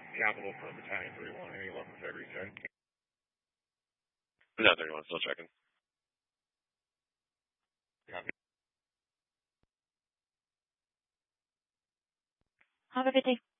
Capital for Battalion 31, any luck with that recheck? No, 31, still checking. Copy. Have a good day.